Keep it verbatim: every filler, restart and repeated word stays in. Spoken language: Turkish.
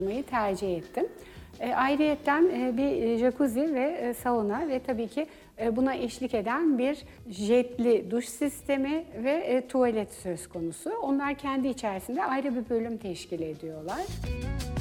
yapmayı tercih ettim. E, ayrıyetten e, bir jacuzzi ve e, sauna ve tabii ki e, buna eşlik eden bir jetli duş sistemi ve e, tuvalet söz konusu. Onlar kendi içerisinde ayrı bir bölüm teşkil ediyorlar.